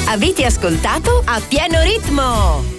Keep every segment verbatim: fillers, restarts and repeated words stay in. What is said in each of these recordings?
Avete ascoltato A Pieno Ritmo.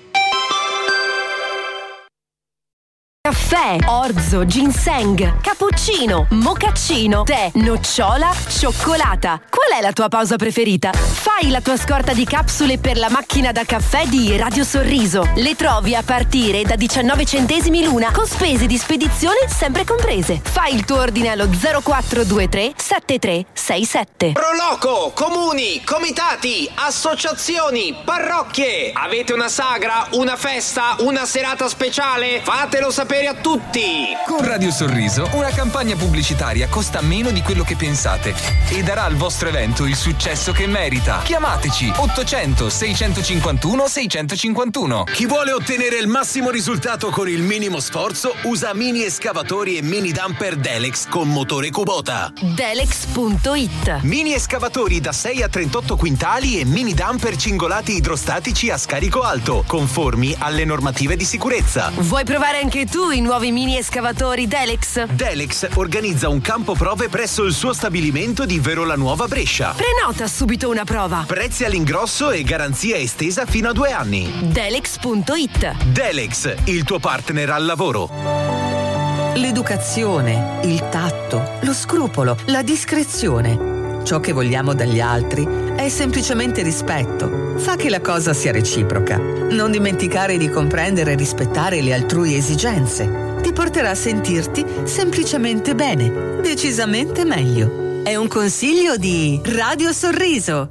Caffè, orzo, ginseng, cappuccino, mocaccino, tè, nocciola, cioccolata. Qual è la tua pausa preferita? Fai la tua scorta di capsule per la macchina da caffè di Radio Sorriso. Le trovi a partire da diciannove centesimi l'una, con spese di spedizione sempre comprese. Fai il tuo ordine allo zero quattro due tre sette tre sei sette. Proloco, comuni, comitati, associazioni, parrocchie. Avete una sagra, una festa, una serata speciale? Fatelo sapere a tutti. Con Radio Sorriso una campagna pubblicitaria costa meno di quello che pensate e darà al vostro evento il successo che merita. Chiamateci ottocento seicentocinquantuno seicentocinquantuno. Chi vuole ottenere il massimo risultato con il minimo sforzo usa mini escavatori e mini dumper Delex con motore Kubota. Delex punto it. Mini escavatori da sei a trentotto quintali e mini dumper cingolati idrostatici a scarico alto, conformi alle normative di sicurezza. Vuoi provare anche tu i nuovi mini escavatori Delex? Delex organizza un campo prove presso il suo stabilimento di Verola Nuova Brescia. Prenota subito una prova. Prezzi all'ingrosso e garanzia estesa fino a due anni. Delex punto it. Delex, il tuo partner al lavoro. L'educazione, il tatto, lo scrupolo, la discrezione. Ciò che vogliamo dagli altri è semplicemente rispetto. Fa che la cosa sia reciproca. Non dimenticare di comprendere e rispettare le altrui esigenze. Ti porterà a sentirti semplicemente bene, decisamente meglio. È un consiglio di Radio Sorriso.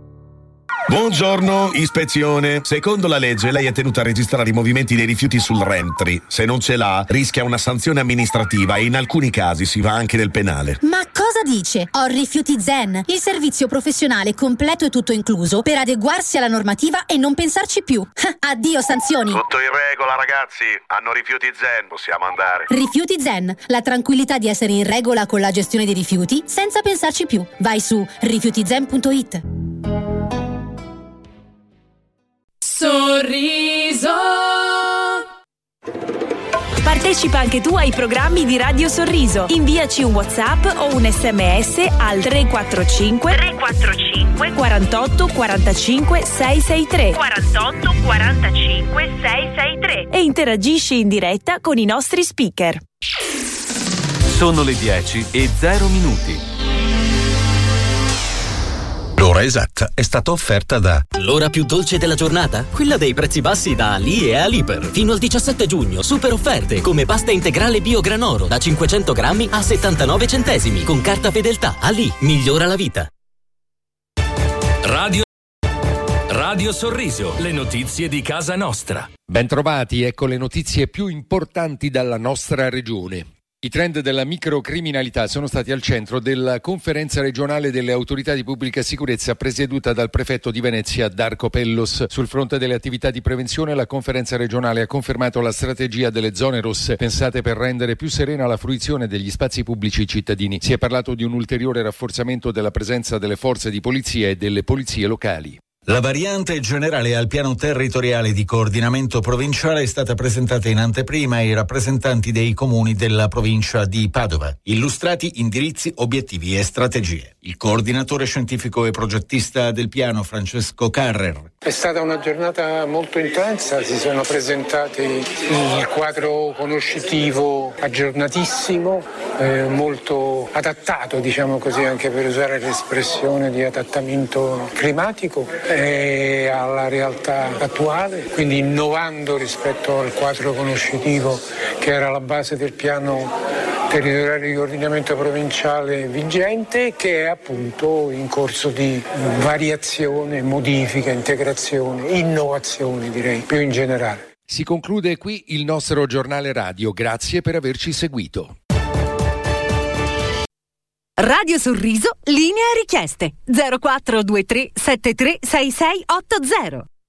Buongiorno, ispezione. Secondo la legge lei è tenuta a registrare i movimenti dei rifiuti sul Rentry. Se non ce l'ha, rischia una sanzione amministrativa e in alcuni casi si va anche nel penale. Ma cosa dice? Ho Rifiuti Zen, il servizio professionale completo e tutto incluso per adeguarsi alla normativa e non pensarci più. Addio sanzioni. Tutto in regola, ragazzi. Hanno Rifiuti Zen, possiamo andare. Rifiuti Zen, la tranquillità di essere in regola con la gestione dei rifiuti senza pensarci più. Vai su rifiuti zen punto it. Sorriso. Partecipa anche tu ai programmi di Radio Sorriso. Inviaci un WhatsApp o un sms al tre quattro cinque tre quattro cinque quarantotto quarantacinque seicentosessantatré quarantotto quarantacinque seicentosessantatré e interagisci in diretta con i nostri speaker. Sono le dieci e zero minuti. L'ora esatta è stata offerta da L'ora più dolce della giornata? Quella dei prezzi bassi da Ali e Aliper. Fino al diciassette giugno, super offerte come pasta integrale bio Granoro da cinquecento grammi a settantanove centesimi con carta fedeltà. Ali, migliora la vita. Radio Radio Sorriso, le notizie di casa nostra. Bentrovati, ecco le notizie più importanti dalla nostra regione. I trend della microcriminalità sono stati al centro della conferenza regionale delle autorità di pubblica sicurezza presieduta dal prefetto di Venezia Darco Pellos. Sul fronte delle attività di prevenzione la conferenza regionale ha confermato la strategia delle zone rosse pensate per rendere più serena la fruizione degli spazi pubblici cittadini. Si è parlato di un ulteriore rafforzamento della presenza delle forze di polizia e delle polizie locali. La variante generale al piano territoriale di coordinamento provinciale è stata presentata in anteprima ai rappresentanti dei comuni della provincia di Padova. Illustrati indirizzi, obiettivi e strategie. Il coordinatore scientifico e progettista del piano, Francesco Carrer. È stata una giornata molto intensa, si sono presentati il quadro conoscitivo aggiornatissimo, eh, molto adattato, diciamo così, anche per usare l'espressione di adattamento climatico, eh, alla realtà attuale, quindi innovando rispetto al quadro conoscitivo che era la base del piano territoriale di coordinamento provinciale vigente, che è appunto in corso di variazione, modifica, integrazione, innovazione, direi, più in generale. Si conclude qui il nostro giornale radio. Grazie per averci seguito. Radio Sorriso, linea richieste zero quattro due tre sette tre sei sei otto zero.